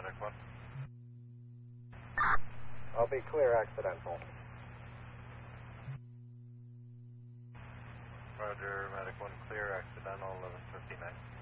Medic 1. I'll be clear accidental. Roger, Medic 1 clear, accidental 11:59.